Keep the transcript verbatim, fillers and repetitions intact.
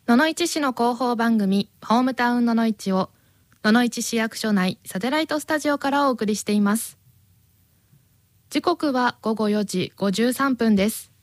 野々市市の広報番組ホームタウン野々市を野々市市役所内サテライトスタジオからお送りしています。時刻はごごよじごじゅうさんぷんです。